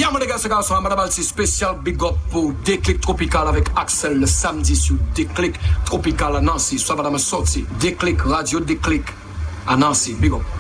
Y'a mon gars, ce garçon, madame Alti, spécial big up pour Déclic Tropical avec Axel le samedi sur Déclic Tropical à Nancy. Soit madame sorti. Déclic, radio Déclic à Nancy. Big up.